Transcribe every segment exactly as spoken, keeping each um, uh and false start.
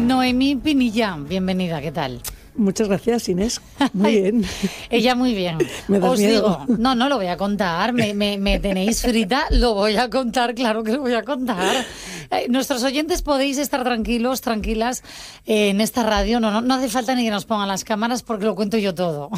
Noemí Pinilla, bienvenida, ¿qué tal? Muchas gracias, Inés. Muy bien. Ella muy bien. Me das Os miedo. digo, no, no lo voy a contar, me, me, me tenéis frita, lo voy a contar, claro que lo voy a contar. Eh, nuestros oyentes podéis estar tranquilos, tranquilas eh, en esta radio, no, no, no hace falta ni que nos pongan las cámaras porque lo cuento yo todo.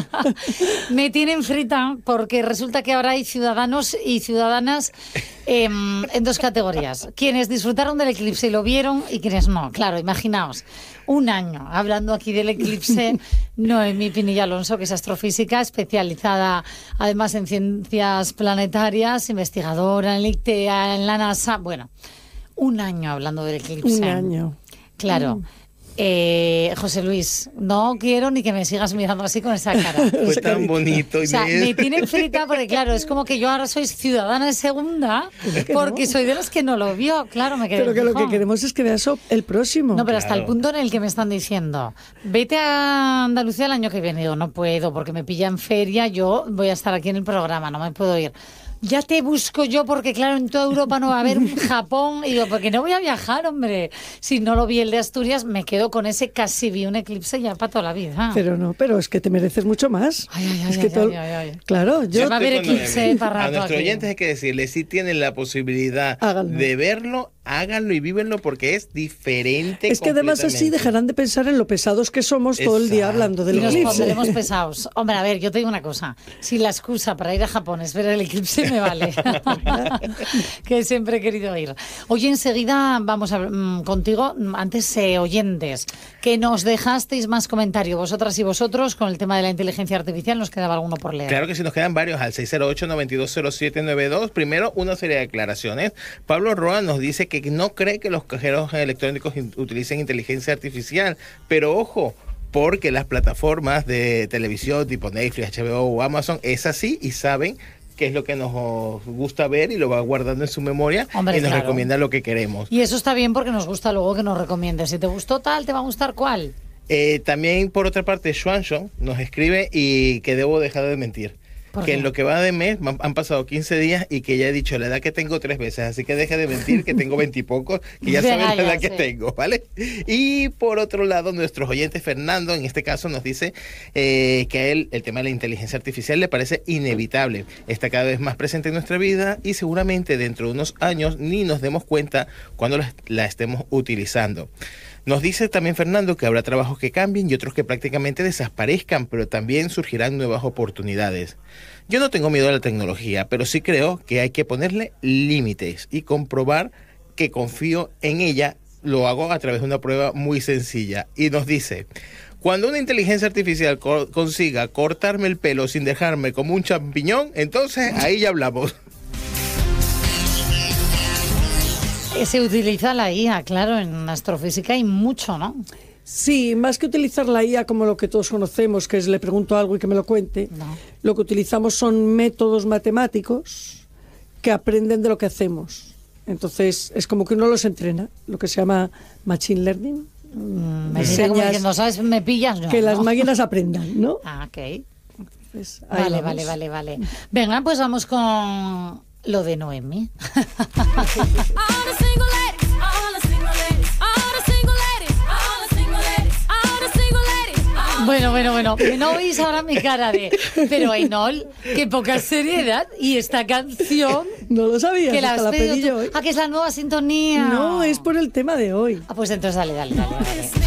Me tienen frita porque resulta que ahora hay ciudadanos y ciudadanas eh, en dos categorías. Quienes disfrutaron del eclipse y lo vieron y quienes no. Claro, imaginaos, un año hablando aquí del eclipse, Noemí Pinilla Alonso, que es astrofísica, especializada además en ciencias planetarias, investigadora en el ICTEA, en la NASA. Bueno, un año hablando del eclipse. Un año. Claro. Mm. Eh, José Luis, no quiero ni que me sigas mirando así con esa cara. Fue tan bonito, Inés. O sea, me tienen frita porque, claro, es como que yo ahora soy ciudadana de segunda porque no. soy de los que no lo vio. Claro, me quedé Pero que lo fijo. que queremos es que veas el próximo. No, pero hasta Claro. el punto en el que me están diciendo, vete a Andalucía el año que viene. Digo, no puedo porque me pilla en feria, yo voy a estar aquí en el programa, no me puedo ir. Ya te busco yo porque, claro, en toda Europa no va a haber un Japón. Y digo, porque no voy a viajar, hombre. Si no lo vi el de Asturias, me quedo con ese casi vi un eclipse ya para toda la vida. Pero no, pero es que te mereces mucho más. Ay, ay, ay, es que ay, todo- ay, ay, ay. Claro, yo... Se va a ver Estoy con eclipse Noemí. para A rato nuestros aquí. oyentes hay que decirles, si tienen la posibilidad Háganlo. de verlo, háganlo y vívenlo porque es diferente. Es que además así completamente. dejarán de pensar en lo pesados que somos todo el día Exacto. hablando del Y nos eclipse. pondremos pesados. Hombre, a ver, yo te digo una cosa. Si la excusa para ir a Japón es ver el eclipse, me vale. Que siempre he querido ir. Oye, enseguida vamos a, mm, contigo. Antes, eh, oyentes, que nos dejasteis más comentario, vosotras y vosotros, con el tema de la inteligencia artificial. Nos quedaba alguno por leer. Claro que sí, nos quedan varios al seis cero ocho, nueve dos cero siete nueve dos. Primero, una serie de declaraciones. Pablo Roa nos dice que no cree que los cajeros electrónicos in- utilicen inteligencia artificial, pero ojo, porque las plataformas de televisión tipo Netflix, H B O o Amazon es así y saben qué es lo que nos gusta ver y lo va guardando en su memoria. Hombre, y nos claro. recomienda lo que queremos. Y eso está bien porque nos gusta luego que nos recomiendes. Si te gustó tal, te va a gustar cuál. Eh, también, por otra parte, Xuanxon nos escribe y que debo dejar de mentir. ¿Por Que qué? en lo que va de mes man- han pasado quince días y que ya he dicho la edad que tengo tres veces, así que deje de mentir que tengo veintipocos, que ya Venga, saben la ya, edad que sí. tengo, ¿vale? Y por otro lado, nuestros oyentes, Fernando, en este caso nos dice eh, que a él el tema de la inteligencia artificial le parece inevitable. Está cada vez más presente en nuestra vida y seguramente dentro de unos años ni nos demos cuenta cuando la, la estemos utilizando. Nos dice también Fernando que habrá trabajos que cambien y otros que prácticamente desaparezcan, pero también surgirán nuevas oportunidades. Yo no tengo miedo a la tecnología, pero sí creo que hay que ponerle límites y comprobar que confío en ella. Lo hago a través de una prueba muy sencilla. Y nos dice, cuando una inteligencia artificial co- consiga cortarme el pelo sin dejarme como un champiñón, entonces ahí ya hablamos. Eh, Se utiliza la I A, claro, en astrofísica hay mucho, ¿no? Sí, más que utilizar la I A como lo que todos conocemos, que es le pregunto algo y que me lo cuente, No. lo que utilizamos son métodos matemáticos que aprenden de lo que hacemos. Entonces, es como que uno los entrena, lo que se llama machine learning, Mm, Me Enseñas mira como diciendo, ¿sabes? Me pillas, no. que las ¿no? máquinas aprendan, ¿no? Ah, ok. Pues ahí Vale, vamos. vale, vale, vale. Venga, pues vamos con lo de Noemí. All the single ladies, all the single ladies, all the single ladies, all the single ladies, all the single ladies, all Bueno, bueno, bueno, no veis ahora mi cara de, pero Ainhoa, qué poca seriedad, y esta canción, No lo sabías, que la hasta has la pedido pedí tú. yo hoy. Ah, que es la nueva sintonía. No, es por el tema de hoy. Ah, pues entonces dale, dale, dale, dale. the